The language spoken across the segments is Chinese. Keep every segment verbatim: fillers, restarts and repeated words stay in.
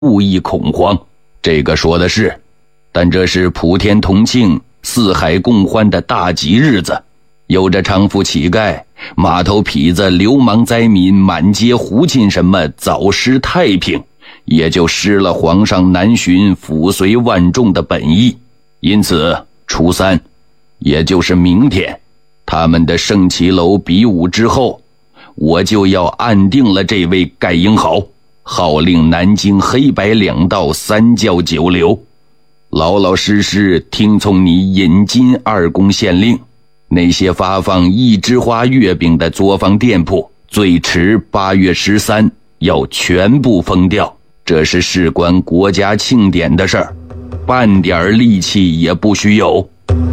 勿意恐慌。这个说的是，但这是普天同庆、四海共欢的大吉日子，有着娼妇乞丐、码头痞子、流氓灾民满街胡沁什么早失太平，也就失了皇上南巡抚绥万众的本意。因此初三，也就是明天，他们的升旗楼比武之后，我就要按定了这位盖英豪，号令南京黑白两道三教九流，老老实实听从你引金二公县令。那些发放一枝花月饼的作坊店铺，最迟八月十三要全部封掉，这是事关国家庆典的事儿，半点力气也不许有。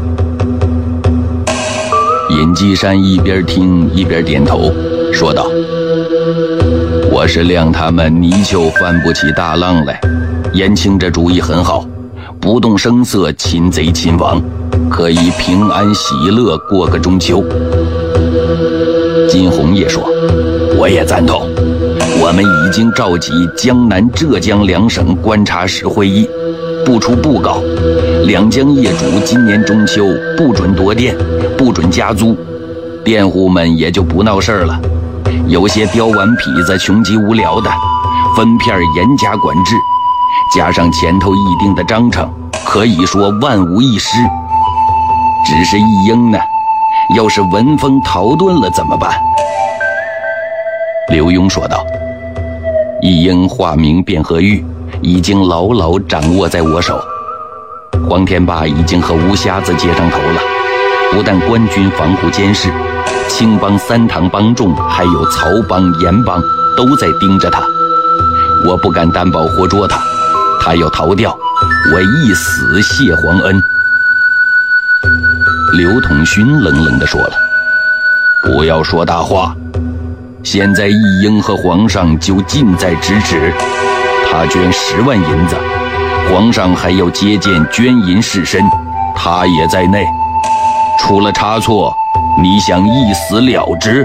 尹继山一边听一边点头，说道：我是谅他们泥鳅翻不起大浪来，延庆这主意很好，不动声色擒贼擒王，可以平安喜乐过个中秋。金鸿也说：我也赞同，我们已经召集江南浙江两省观察使会议，不出布告，两江业主今年中秋不准夺店，不准加租，店户们也就不闹事儿了。有些刁顽痞子穷极无聊的，分片严加管制，加上前头议定的章程，可以说万无一失。只是一英呢，要是闻风逃遁了怎么办？刘墉说道：一英化名卞和玉，已经牢牢掌握在我手。黄天霸已经和吴瞎子接上头了，不但官军防护监视，青帮三堂帮众还有曹帮严帮都在盯着他。我不敢担保活捉他，他要逃掉，我一死谢皇恩。刘统勋冷冷地说了：不要说大话，现在义英和皇上就近在咫尺，他捐十万银子，皇上还要接见捐银士绅，他也在内，出了差错，你想一死了之？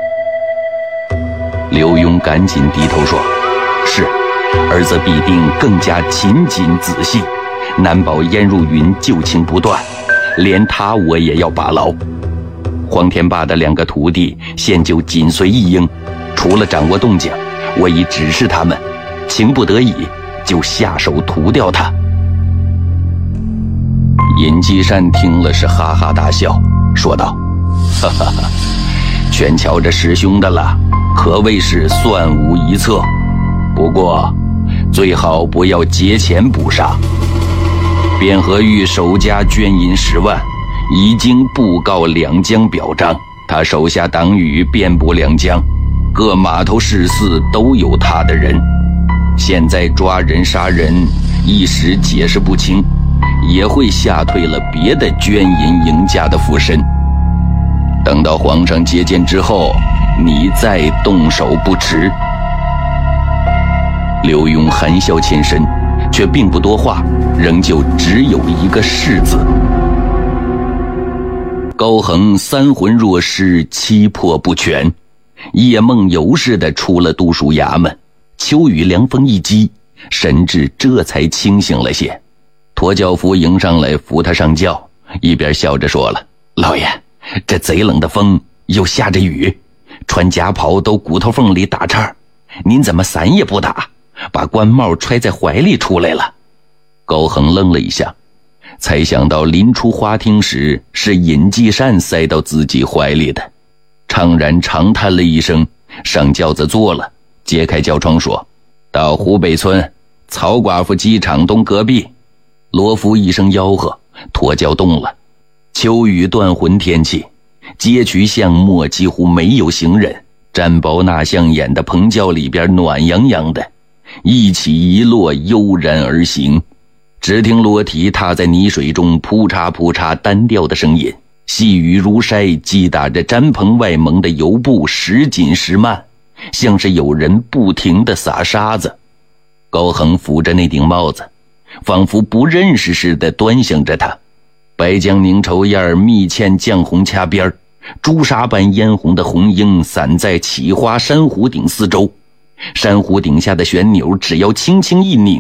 刘墉赶紧低头说：是，儿子必定更加勤谨仔细，难保燕入云旧情不断，连他我也要把牢。黄天霸的两个徒弟现就紧随义英，除了掌握动静，我已指示他们，情不得已就下手屠掉他。尹继善听了是哈哈大笑，说道：哈哈哈，全瞧着师兄的了，可谓是算无一策。不过最好不要节前捕杀。卞和玉手家捐银十万，已经布告两江表彰，他手下党羽遍布两江，各码头市肆都有他的人。现在抓人杀人，一时解释不清，也会吓退了别的捐银赢家的附身。等到皇上接见之后，你再动手不迟。刘墉含笑欠身，却并不多话，仍旧只有一个是字。高恒三魂若失，七魄不全，夜梦游似的出了督署衙门。秋雨凉风一击，神志这才清醒了些。驼轿夫迎上来扶他上轿，一边笑着说了：老爷，这贼冷的风又下着雨，穿夹袍都骨头缝里打颤，您怎么伞也不打，把官帽揣在怀里出来了？高恒愣了一下，才想到临出花厅时是尹继善塞到自己怀里的，怅然长叹了一声，上轿子坐了，揭开轿窗说：到湖北村曹寡妇机场东隔壁。罗福一声吆喝，驼轿动了。秋雨断魂天气，街渠巷陌几乎没有行人，毡包纳象眼的棚轿里边暖洋洋的，一起一落悠然而行。只听裸体踏在泥水中扑嚓扑嚓单调的声音，细雨如筛击打着毡棚外蒙的油布，时紧时慢，像是有人不停地撒沙子。高恒扶着那顶帽子，仿佛不认识似的端详着他。白浆凝绸燕密嵌绛红掐边，朱砂般嫣红的红缨散在起花珊瑚顶四周， 珊瑚顶下的旋钮只要轻轻一拧，